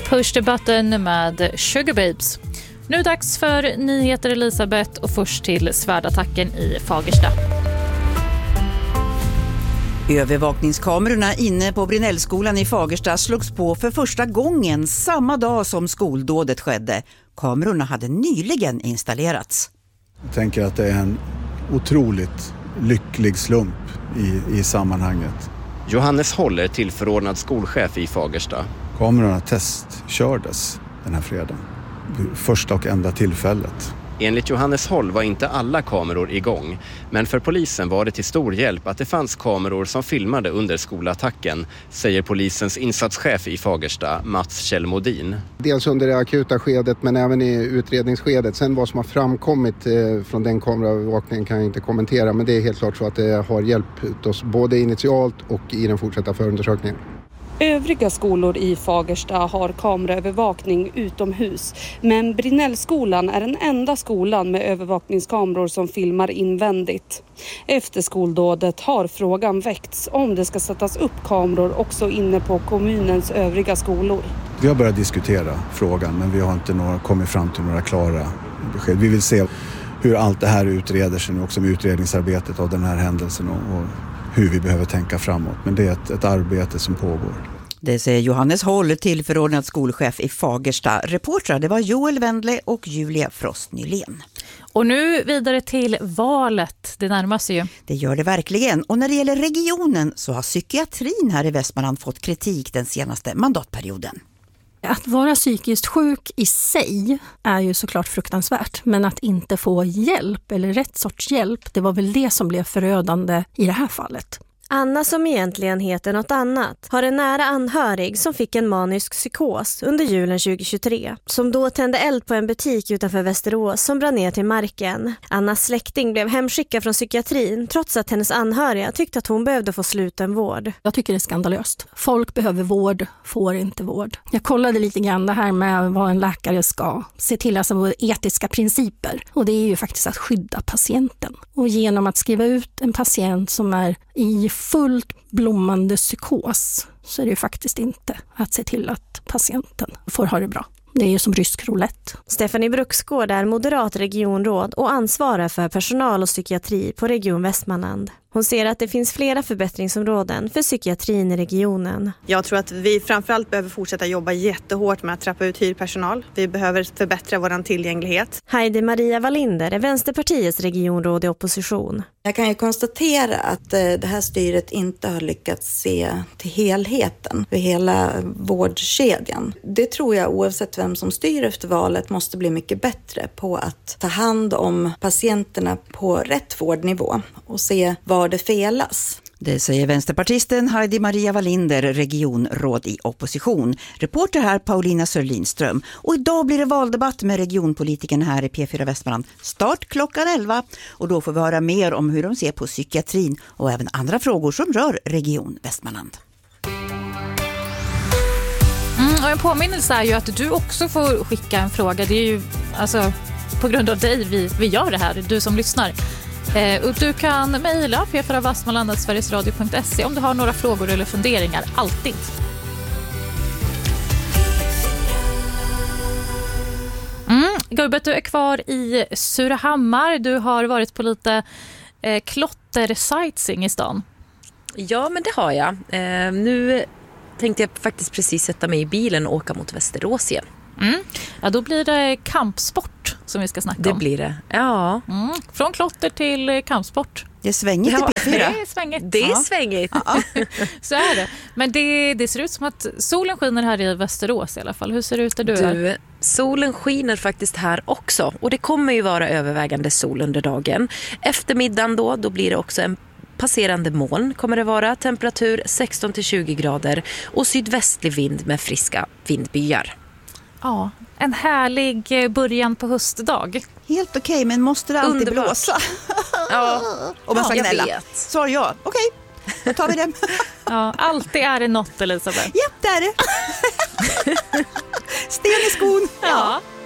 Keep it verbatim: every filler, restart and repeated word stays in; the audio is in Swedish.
Push the button med Sugar Babes. Nu dags för nyheter Elisabeth och först till svärdattacken i Fagersta. Övervakningskamerorna inne på Brinellskolan i Fagersta slogs på för första gången samma dag som skoldådet skedde. Kamerorna hade nyligen installerats. Jag tänker att det är en otroligt lycklig slump i, i sammanhanget. Johannes Håller tillförordnad skolchef i Fagersta. Kamerorna testkördes den här fredagen. Första och enda tillfället. Enligt Johannes Håll var inte alla kameror igång, men för polisen var det till stor hjälp att det fanns kameror som filmade under skolattacken, säger polisens insatschef i Fagersta, Mats Kjellmodin. Dels under det akuta skedet men även i utredningsskedet. Sen vad som har framkommit från den kameraövervakningen kan jag inte kommentera, men det är helt klart så att det har hjälpt oss både initialt och i den fortsatta förundersökningen. Övriga skolor i Fagersta har kameraövervakning utomhus, men Brinellskolan är den enda skolan med övervakningskameror som filmar invändigt. Efter skoldådet har frågan väckts om det ska sättas upp kameror också inne på kommunens övriga skolor. Vi har börjat diskutera frågan, men vi har inte några, kommit fram till några klara besked. Vi vill se hur allt det här utreder sig nu, också med utredningsarbetet av den här händelsen och, och hur vi behöver tänka framåt. Men det är ett, ett arbete som pågår. Det säger Johannes Håll, tillförordnad skolchef i Fagersta. Reportrar, det var Joel Wendle och Julia Frost Nylén. Och nu vidare till valet. Det närmar sig ju. Det gör det verkligen. Och när det gäller regionen så har psykiatrin här i Västmanland fått kritik den senaste mandatperioden. Att vara psykiskt sjuk i sig är ju såklart fruktansvärt, men att inte få hjälp eller rätt sorts hjälp, det var väl det som blev förödande i det här fallet. Anna, som egentligen heter något annat, har en nära anhörig som fick en manisk psykos under julen tjugohundratjugotre, som då tände eld på en butik utanför Västerås som brann ner till marken. Annas släkting blev hemskickad från psykiatrin trots att hennes anhöriga tyckte att hon behövde få sluten vård. Jag tycker det är skandalöst. Folk behöver vård, får inte vård. Jag kollade lite grann det här med vad en läkare ska se till, alltså etiska principer. Och det är ju faktiskt att skydda patienten. Och genom att skriva ut en patient som är i fullt blommande psykos så är det ju faktiskt inte att se till att patienten får ha det bra. Det är ju som rysk roulette. Stephanie Bruksgård är moderat regionråd och ansvarar för personal och psykiatri på Region Västmanland. Hon ser att det finns flera förbättringsområden för psykiatrin i regionen. Jag tror att vi framförallt behöver fortsätta jobba jättehårt med att trappa ut hyrpersonal. Vi behöver förbättra vår tillgänglighet. Heidi Maria Wallinder är Vänsterpartiets regionråd i opposition. Jag kan ju konstatera att det här styret inte har lyckats se till helheten för hela vårdkedjan. Det tror jag oavsett vem som styr efter valet måste bli mycket bättre på att ta hand om patienterna på rätt vårdnivå och se var det felas. Det säger vänsterpartisten Heidi Maria Wallinder, regionråd i opposition. Reporter här Paulina Sörlinström. Och idag blir det valdebatt med regionpolitiken här i P fyra Västmanland. Start klockan elva. Och då får vi höra mer om hur de ser på psykiatrin och även andra frågor som rör Region Västmanland. Mm, och en påminnelse är ju att du också får skicka en fråga. Det är ju alltså på grund av dig vi, vi gör det här, du som lyssnar. Eh, och du kan mejla p fyra västmanland snabel-a sverigesradio punkt se om du har några frågor eller funderingar, alltid. Mm, Gubbet, du är kvar i Surahammar. Du har varit på lite eh, klotter-sightseeing i stan. Ja, men det har jag. Eh, nu tänkte jag faktiskt precis sätta mig i bilen och åka mot Västerås igen. Mm. Ja, då blir det kampsport som vi ska snacka det om. Det blir det, ja. Mm. Från klotter till kampsport. Det är svängigt ja, i P fyra. Det är svängigt. Det är ja. svängigt. Ja. Så är det. Men det, det ser ut som att solen skiner här i Västerås i alla fall. Hur ser det ut där du, du är? Solen skiner faktiskt här också. Och det kommer ju vara övervägande sol under dagen. Eftermiddagen då, då blir det också en passerande moln kommer det vara. Temperatur sexton till tjugo grader och sydvästlig vind med friska vindbyar. Ja, en härlig början på höstdag. Helt okej, okay, men måste det alltid Underbart. Blåsa? Ja, och man ska ja, gnälla. Svar ja, okej, okay. Då tar vi det. Ja, alltid är det något, Elisabeth. Ja, det är det. Sten i skon. Ja.